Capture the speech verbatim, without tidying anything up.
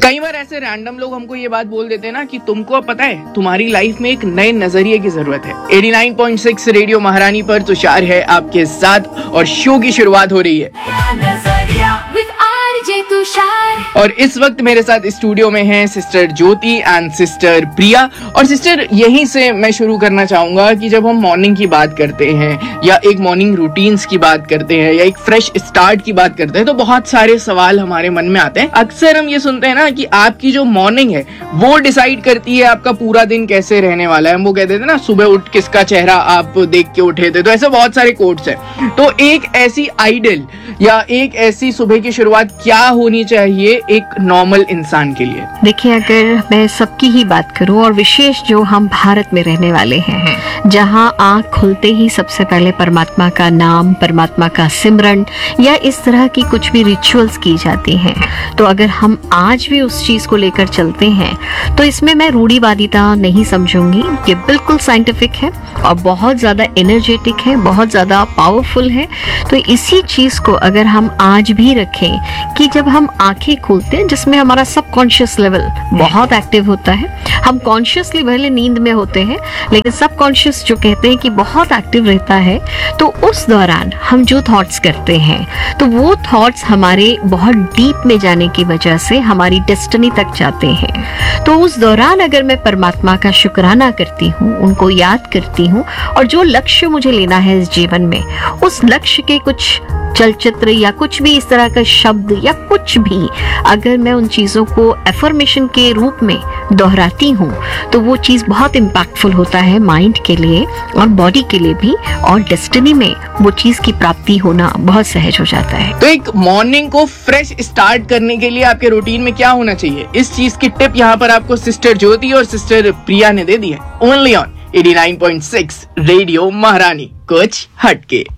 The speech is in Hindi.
कई बार ऐसे रैंडम लोग हमको ये बात बोल देते हैं ना कि तुमको पता है तुम्हारी लाइफ में एक नए नजरिए की जरूरत है। Eighty nine point six radio महारानी पर तुषार है आपके साथ और शो की शुरुआत हो रही है। और इस वक्त मेरे साथ स्टूडियो में हैं सिस्टर ज्योति एंड सिस्टर प्रिया। और सिस्टर, यहीं से मैं शुरू करना चाहूंगा कि जब हम मॉर्निंग की बात करते हैं या एक मॉर्निंग रूटीन्स की बात करते हैं या एक फ्रेश स्टार्ट की बात करते हैं तो बहुत सारे सवाल हमारे मन में आते हैं। अक्सर हम ये सुनते हैं ना कि आपकी जो मॉर्निंग है वो डिसाइड करती है आपका पूरा दिन कैसे रहने वाला है। हम वो कहते थे ना, सुबह उठ किसका चेहरा आप देख के उठे थे। तो ऐसे बहुत सारे कोट्स हैं। तो एक ऐसी आइडियल या एक ऐसी सुबह की शुरुआत क्या होनी चाहिए एक नॉर्मल इंसान के लिए? देखिए, अगर मैं सबकी ही बात करूं और विशेष जो हम भारत में रहने वाले हैं, जहां आंख खुलते ही सबसे पहले परमात्मा का नाम, परमात्मा का सिमरन या इस तरह की कुछ भी रिचुअल्स की जाती हैं, तो अगर हम आज भी उस चीज को लेकर चलते हैं तो इसमें मैं रूढ़िवादिता नहीं समझूंगी। ये बिल्कुल साइंटिफिक है और बहुत ज्यादा एनर्जेटिक है, बहुत ज्यादा पावरफुल है। तो इसी चीज को अगर हम आज भी रखें कि जब हम आंखें खोलते हैं, जिसमें हमारा सबकॉन्शियस लेवल बहुत एक्टिव होता है, हम कॉन्शियसली भले नींद में होते हैं लेकिन सबकॉन्शियस जो कहते हैं कि बहुत एक्टिव रहता है, तो उस दौरान हम जो थॉट्स करते हैं तो वो थॉट्स हमारे बहुत डीप में जाने की वजह से हमारी डेस्टिनी तक जाते हैं। तो उस दौरान अगर मैं परमात्मा का शुक्राना करती हूँ, उनको याद करती हूँ और जो लक्ष्य मुझे लेना है इस जीवन में, उस लक्ष्य के कुछ चलचित्र या कुछ भी इस तरह का शब्द या कुछ भी अगर मैं उन चीजों को एफर्मेशन के रूप में दोहराती हूँ तो वो चीज बहुत इम्पैक्टफुल होता है माइंड के लिए और बॉडी के लिए भी, और डेस्टिनी में वो चीज की प्राप्ति होना बहुत सहज हो जाता है। तो एक मॉर्निंग को फ्रेश स्टार्ट करने के लिए आपके रूटीन में क्या होना चाहिए, इस चीज की टिप यहाँ पर आपको सिस्टर ज्योति और सिस्टर प्रिया ने दे दी है। Only on eighty nine point six radio महारानी, कुछ हटके।